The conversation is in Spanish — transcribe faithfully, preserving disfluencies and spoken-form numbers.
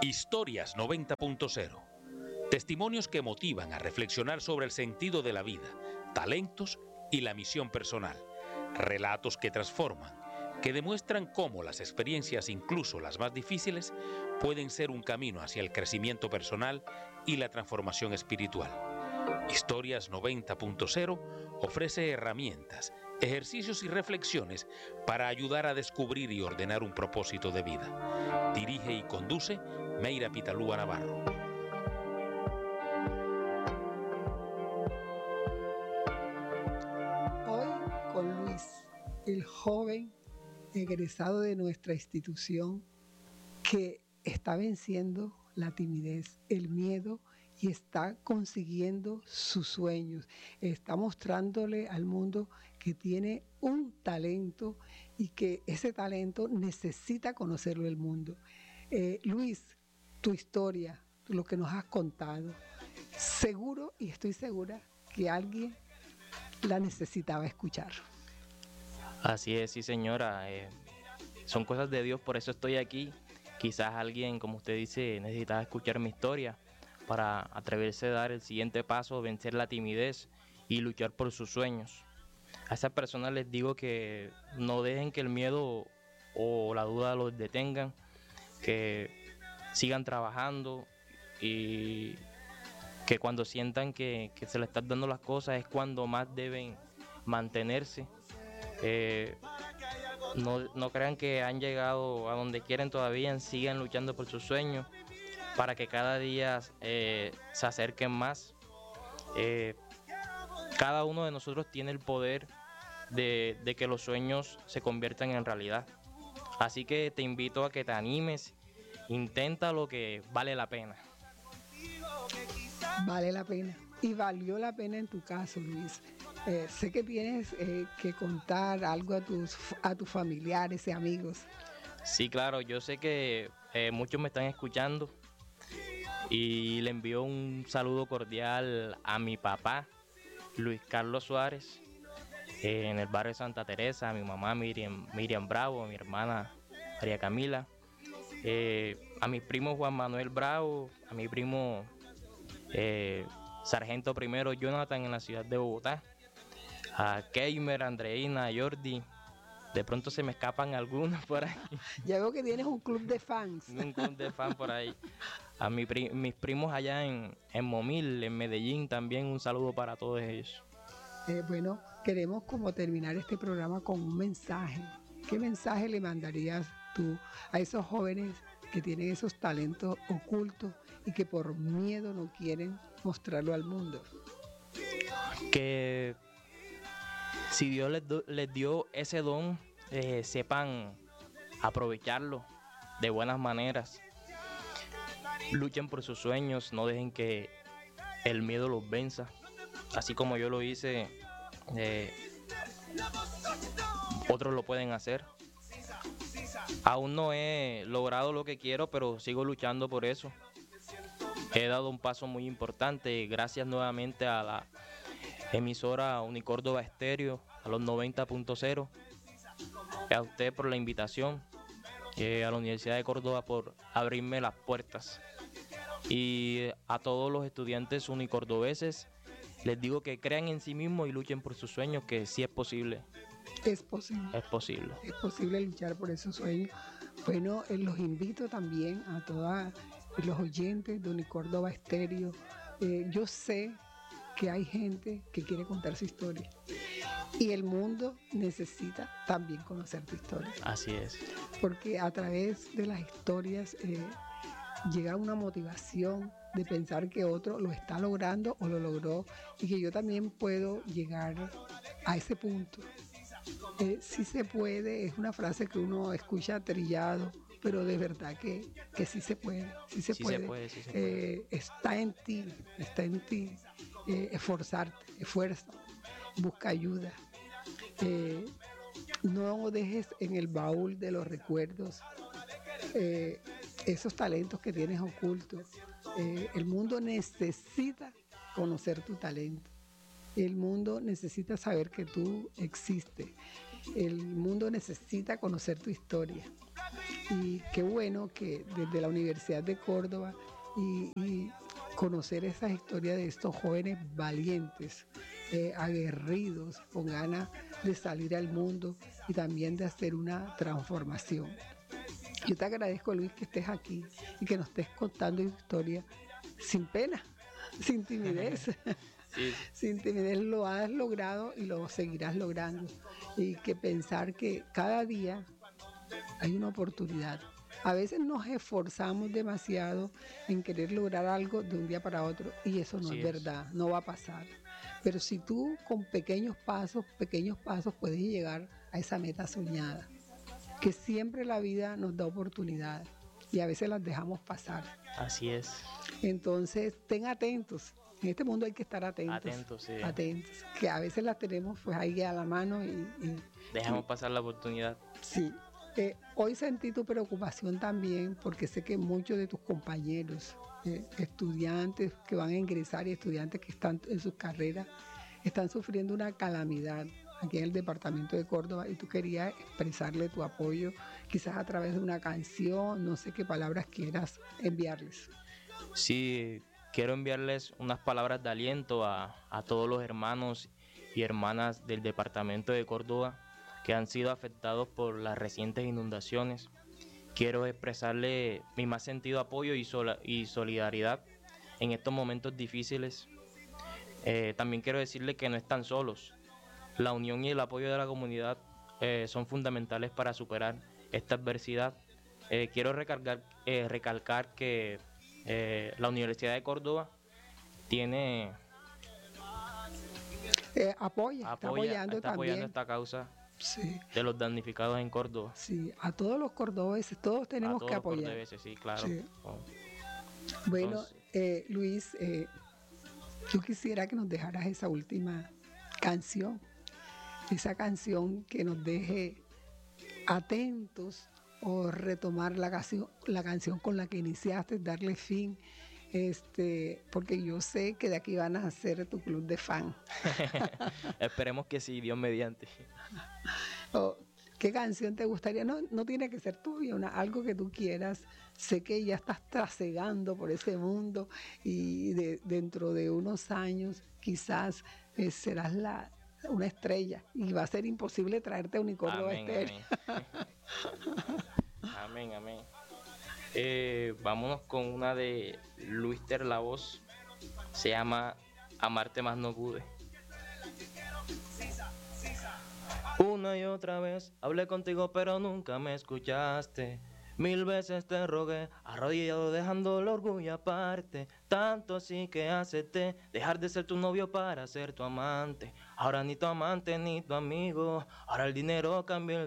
Historias noventa punto cero. Testimonios que motivan a reflexionar sobre el sentido de la vida, talentos y la misión personal. Relatos que transforman, que demuestran cómo las experiencias, incluso las más difíciles, pueden ser un camino hacia el crecimiento personal y la transformación espiritual. Historias noventa punto cero ofrece herramientas, ejercicios y reflexiones para ayudar a descubrir y ordenar un propósito de vida. Dirige y conduce Meira Pitalúa Navarro. Hoy con Luis, el joven egresado de nuestra institución que está venciendo la timidez, el miedo y está consiguiendo sus sueños. Está mostrándole al mundo que tiene un talento y que ese talento necesita conocerlo el mundo. Eh, Luis, tu historia, lo que nos has contado, seguro y estoy segura que alguien la necesitaba escuchar. Así es, sí señora, eh, son cosas de Dios, por eso estoy aquí. Quizás alguien, como usted dice, necesitaba escuchar mi historia para atreverse a dar el siguiente paso, vencer la timidez y luchar por sus sueños. A esas personas les digo que no dejen que el miedo o la duda los detengan, que sigan trabajando y que cuando sientan que, que se les están dando las cosas es cuando más deben mantenerse. Eh, no, no crean que han llegado a donde quieren todavía, sigan luchando por sus sueños para que cada día eh, se acerquen más. Eh, cada uno de nosotros tiene el poder de, de que los sueños se conviertan en realidad. Así que te invito a que te animes, intenta lo que vale la pena. Vale la pena. Y valió la pena en tu caso, Luis. Eh, sé que tienes eh, que contar algo a tus, a tus familiares y amigos. Sí, claro, yo sé que eh, muchos me están escuchando y le envío un saludo cordial a mi papá, Luis Carlos Suárez, eh, en el barrio de Santa Teresa, a mi mamá Miriam, Miriam Bravo, a mi hermana María Camila, eh, a mis primos Juan Manuel Bravo, a mi primo eh, Sargento Primero Jonathan en la ciudad de Bogotá, a Keimer, Andreina, Jordi. De pronto se me escapan algunos por ahí. Ya veo que tienes un club de fans. Un club de fans por ahí. A mi pri- mis primos allá en, en Momil, en Medellín, también un saludo para todos ellos. Eh, bueno, queremos como terminar este programa con un mensaje. ¿Qué mensaje le mandarías tú a esos jóvenes que tienen esos talentos ocultos y que por miedo no quieren mostrarlo al mundo? Que si Dios les, do, les dio ese don, eh, sepan aprovecharlo de buenas maneras. Luchen por sus sueños, no dejen que el miedo los venza. Así como yo lo hice, eh, otros lo pueden hacer. Aún no he logrado lo que quiero, pero sigo luchando por eso. He dado un paso muy importante, gracias nuevamente a la emisora Unicórdoba Estéreo, a los noventa punto cero, a usted por la invitación, eh, a la Universidad de Córdoba por abrirme las puertas, y a todos los estudiantes unicordobeses les digo que crean en sí mismos y luchen por sus sueños, que sí es posible. Es posible. Es posible. Es posible luchar por esos sueños. Bueno, eh, los invito también a todos los oyentes de Unicórdoba Estéreo. Eh, yo sé que hay gente que quiere contar su historia y el mundo necesita también conocer tu historia. Así es. Porque a través de las historias eh, llega una motivación de pensar que otro lo está logrando o lo logró y que yo también puedo llegar a ese punto. Eh, sí se puede, es una frase que uno escucha trillado, pero de verdad que, que sí se puede, sí se Sí puede. se puede, sí se puede. Eh, está en ti, está en ti eh, esforzarte, esfuerza, busca ayuda. Eh, no dejes en el baúl de los recuerdos eh, esos talentos que tienes ocultos. Eh, el mundo necesita conocer tu talento. El mundo necesita saber que tú existes. El mundo necesita conocer tu historia. Y qué bueno que desde la Universidad de Córdoba y, y conocer esa historia de estos jóvenes valientes, eh, aguerridos, con ganas de salir al mundo y también de hacer una transformación. Yo te agradezco, Luis, que estés aquí y que nos estés contando historia sin pena, sin timidez. Sí. Sin timidez lo has logrado y lo seguirás logrando. Y que pensar que cada día hay una oportunidad. A veces nos esforzamos demasiado en querer lograr algo de un día para otro y eso no Sí es es. verdad, no va a pasar. Pero si tú con pequeños pasos, pequeños pasos puedes llegar a esa meta soñada. Que siempre la vida nos da oportunidades y a veces las dejamos pasar. Así es. Entonces, ten atentos. En este mundo hay que estar atentos. Atentos, sí. Atentos. Que a veces las tenemos pues ahí a la mano y, y Dejamos pasar la oportunidad. sí. Eh, hoy sentí tu preocupación también porque sé que muchos de tus compañeros, eh, estudiantes que van a ingresar y estudiantes que están en sus carreras, están sufriendo una calamidad aquí en el departamento de Córdoba y tú querías expresarle tu apoyo, quizás a través de una canción, no sé qué palabras quieras enviarles. Sí, quiero enviarles unas palabras de aliento a, a todos los hermanos y hermanas del departamento de Córdoba que han sido afectados por las recientes inundaciones. Quiero expresarle mi más sentido apoyo y, sola, y solidaridad en estos momentos difíciles. Eh, también quiero decirle que no están solos. La unión y el apoyo de la comunidad eh, son fundamentales para superar esta adversidad. Eh, quiero recargar, eh, recalcar que eh, la Universidad de Córdoba tiene Eh, apoya, está apoya, apoyando está también. apoyando esta causa Sí, de los damnificados en Córdoba. sí, a todos los cordobeses, todos tenemos A todos que los apoyar. cordobeses, sí, claro. Sí. Oh, Bueno, Entonces- eh, Luis, eh, yo quisiera que nos dejaras esa última canción, esa canción que nos deje atentos o retomar la canción, la canción con la que iniciaste, darle fin, este, porque yo sé que de aquí van a hacer tu club de fan. Esperemos que sí, Dios mediante. O, ¿qué canción te gustaría? No, no tiene que ser tuya, una, algo que tú quieras. Sé que ya estás trasegando por ese mundo y de, dentro de unos años quizás eh, serás la, una estrella y va a ser imposible traerte a Unicordo Amén, Estéreo. amén. Amén, amén. Eh, vámonos con una de Luister La Voz. Se llama Amarte más no pude. Una y otra vez hablé contigo pero nunca me escuchaste. Mil veces te rogué, arrodillado dejando el orgullo aparte. Tanto así que acepté dejar de ser tu novio para ser tu amante. Ahora ni tu amante ni tu amigo, ahora el dinero cambió el